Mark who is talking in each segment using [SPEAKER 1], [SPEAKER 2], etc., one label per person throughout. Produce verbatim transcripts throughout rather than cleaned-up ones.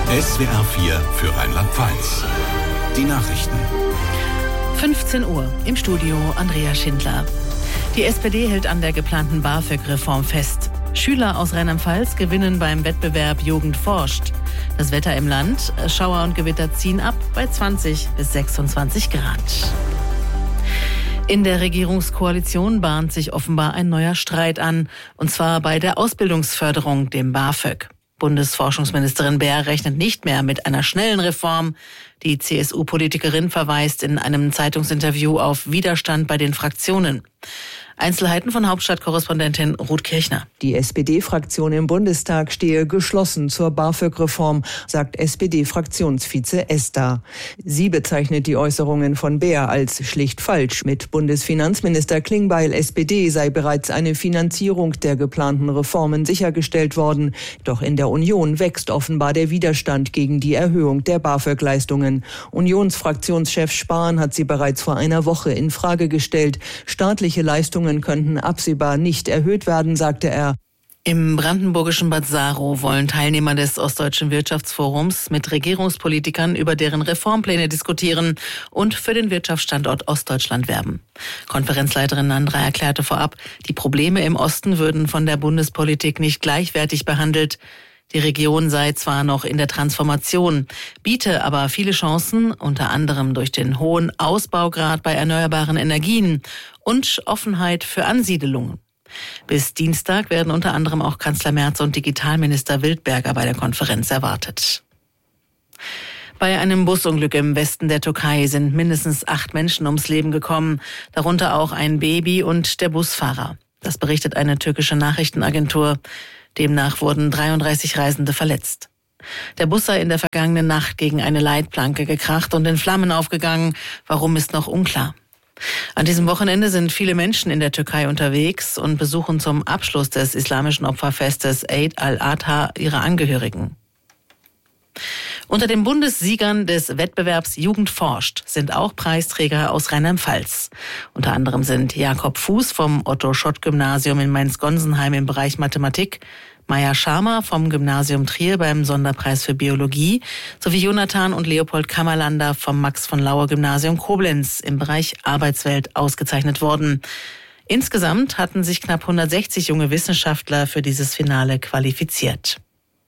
[SPEAKER 1] S W R vier für Rheinland-Pfalz. Die Nachrichten.
[SPEAKER 2] fünfzehn Uhr, im Studio Andrea Schindler. Die S P D hält an der geplanten BAföG-Reform fest. Schüler aus Rheinland-Pfalz gewinnen beim Wettbewerb Jugend forscht. Das Wetter im Land, Schauer und Gewitter ziehen ab bei zwanzig bis sechsundzwanzig Grad. In der Regierungskoalition bahnt sich offenbar ein neuer Streit an, und zwar bei der Ausbildungsförderung, dem BAföG. Bundesforschungsministerin Baer rechnet nicht mehr mit einer schnellen Reform. Die C S U-Politikerin verweist in einem Zeitungsinterview auf Widerstand bei den Fraktionen. Einzelheiten von Hauptstadtkorrespondentin Ruth Kirchner.
[SPEAKER 3] Die S P D-Fraktion im Bundestag stehe geschlossen zur BAföG-Reform, sagt S P D-Fraktionsvize Esther. Sie bezeichnet die Äußerungen von Baer als schlicht falsch. Mit Bundesfinanzminister Klingbeil S P D sei bereits eine Finanzierung der geplanten Reformen sichergestellt worden. Doch in der Union wächst offenbar der Widerstand gegen die Erhöhung der BAföG-Leistungen. Unionsfraktionschef Spahn hat sie bereits vor einer Woche in Frage gestellt. Staatliche Leistungen könnten absehbar nicht erhöht werden, sagte er.
[SPEAKER 2] Im brandenburgischen Bad Saro wollen Teilnehmer des Ostdeutschen Wirtschaftsforums mit Regierungspolitikern über deren Reformpläne diskutieren und für den Wirtschaftsstandort Ostdeutschland werben. Konferenzleiterin Nandra erklärte vorab, die Probleme im Osten würden von der Bundespolitik nicht gleichwertig behandelt. Die Region sei zwar noch in der Transformation, biete aber viele Chancen, unter anderem durch den hohen Ausbaugrad bei erneuerbaren Energien und Offenheit für Ansiedelungen. Bis Dienstag werden unter anderem auch Kanzler Merz und Digitalminister Wildberger bei der Konferenz erwartet. Bei einem Busunglück im Westen der Türkei sind mindestens acht Menschen ums Leben gekommen, darunter auch ein Baby und der Busfahrer. Das berichtet eine türkische Nachrichtenagentur. Demnach wurden dreiunddreißig Reisende verletzt. Der Bus sei in der vergangenen Nacht gegen eine Leitplanke gekracht und in Flammen aufgegangen. Warum, ist noch unklar. An diesem Wochenende sind viele Menschen in der Türkei unterwegs und besuchen zum Abschluss des islamischen Opferfestes Eid al-Adha ihre Angehörigen. Unter den Bundessiegern des Wettbewerbs Jugend forscht sind auch Preisträger aus Rheinland-Pfalz. Unter anderem sind Jakob Fuß vom Otto-Schott-Gymnasium in Mainz-Gonsenheim im Bereich Mathematik, Maja Schamer vom Gymnasium Trier beim Sonderpreis für Biologie sowie Jonathan und Leopold Kammerlander vom Max-von-Laue-Gymnasium Koblenz im Bereich Arbeitswelt ausgezeichnet worden. Insgesamt hatten sich knapp hundertsechzig junge Wissenschaftler für dieses Finale qualifiziert.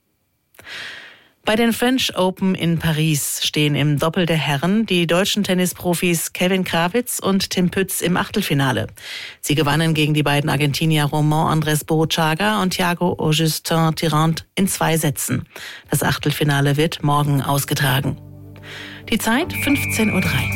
[SPEAKER 2] Bei den French Open in Paris stehen im Doppel der Herren die deutschen Tennisprofis Kevin Krawitz und Tim Pütz im Achtelfinale. Sie gewannen gegen die beiden Argentinier Romain Andrés Borruchaga und Thiago Augustin Tirant in zwei Sätzen. Das Achtelfinale wird morgen ausgetragen. Die Zeit fünfzehn Uhr drei.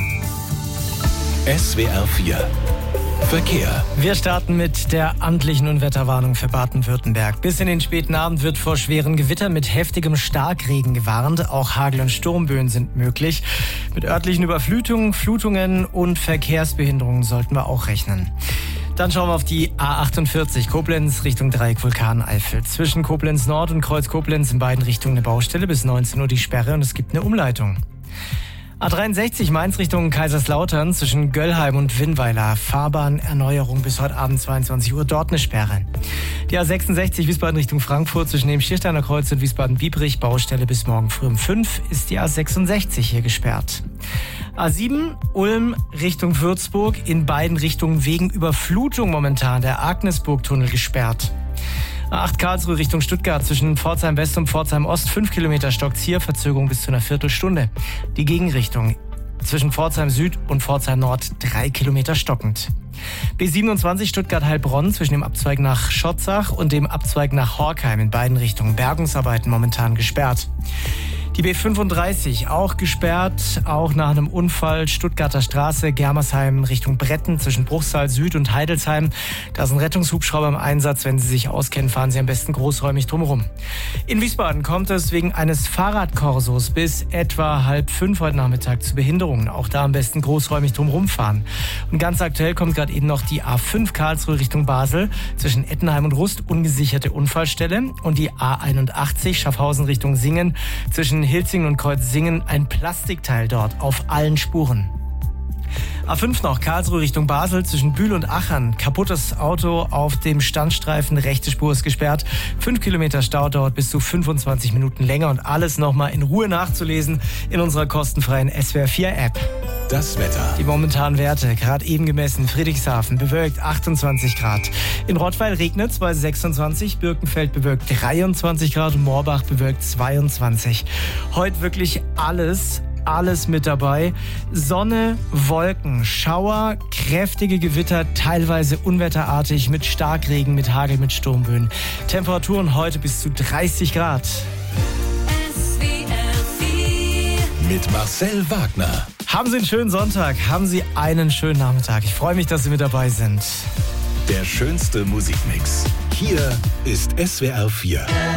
[SPEAKER 1] S W R vier Verkehr.
[SPEAKER 4] Wir starten mit der amtlichen Unwetterwarnung für Baden-Württemberg. Bis in den späten Abend wird vor schweren Gewittern mit heftigem Starkregen gewarnt. Auch Hagel- und Sturmböen sind möglich. Mit örtlichen Überflutungen, Flutungen und Verkehrsbehinderungen sollten wir auch rechnen. Dann schauen wir auf die A achtundvierzig, Koblenz Richtung Dreieck Vulkaneifel. Zwischen Koblenz Nord und Kreuz Koblenz in beiden Richtungen eine Baustelle. Bis neunzehn Uhr die Sperre und es gibt eine Umleitung. A dreiundsechzig Mainz Richtung Kaiserslautern zwischen Göllheim und Winnweiler. Fahrbahnerneuerung bis heute Abend zweiundzwanzig Uhr, dort eine Sperre. Die A sechsundsechzig Wiesbaden Richtung Frankfurt zwischen dem Schiersteiner Kreuz und Wiesbaden-Biebrich. Baustelle bis morgen früh um fünf ist die A sechsundsechzig hier gesperrt. A sieben Ulm Richtung Würzburg, in beiden Richtungen wegen Überflutung momentan der Agnesburg-Tunnel gesperrt. A acht Karlsruhe Richtung Stuttgart zwischen Pforzheim West und Pforzheim Ost, fünf Kilometer stockt's hier, Verzögerung bis zu einer Viertelstunde. Die Gegenrichtung zwischen Pforzheim Süd und Pforzheim Nord, drei Kilometer stockend. B siebenundzwanzig Stuttgart-Heilbronn zwischen dem Abzweig nach Schotzach und dem Abzweig nach Horkheim in beiden Richtungen. Bergungsarbeiten momentan gesperrt. Die B fünfunddreißig auch gesperrt, auch nach einem Unfall, Stuttgarter Straße, Germersheim Richtung Bretten zwischen Bruchsal Süd und Heidelsheim. Da ist ein Rettungshubschrauber im Einsatz. Wenn Sie sich auskennen, fahren Sie am besten großräumig drumherum. In Wiesbaden kommt es wegen eines Fahrradkorsos bis etwa halb fünf heute Nachmittag zu Behinderungen. Auch da am besten großräumig drumherum fahren. Und ganz aktuell kommt gerade eben noch die A fünf Karlsruhe Richtung Basel zwischen Ettenheim und Rust, ungesicherte Unfallstelle. Und die A einundachtzig Schaffhausen Richtung Singen zwischen Hilzingen und Kreuzsingen, ein Plastikteil dort auf allen Spuren. A fünf noch, Karlsruhe Richtung Basel zwischen Bühl und Achern. Kaputtes Auto auf dem Standstreifen, rechte Spur ist gesperrt. Fünf Kilometer Stau, dauert bis zu fünfundzwanzig Minuten länger. Und alles nochmal in Ruhe nachzulesen in unserer kostenfreien S W R vier App.
[SPEAKER 1] Das Wetter.
[SPEAKER 4] Die momentanen Werte, gerade eben gemessen, Friedrichshafen bewölkt achtundzwanzig Grad. In Rottweil regnet es bei sechsundzwanzig, Birkenfeld bewölkt dreiundzwanzig Grad und Moorbach bewölkt zweiundzwanzig. Heute wirklich alles, alles mit dabei. Sonne, Wolken, Schauer, kräftige Gewitter, teilweise unwetterartig mit Starkregen, mit Hagel, mit Sturmböen. Temperaturen heute bis zu dreißig Grad.
[SPEAKER 1] Mit Marcel Wagner.
[SPEAKER 4] Haben Sie einen schönen Sonntag, haben Sie einen schönen Nachmittag. Ich freue mich, dass Sie mit dabei sind.
[SPEAKER 1] Der schönste Musikmix. Hier ist S W R vier.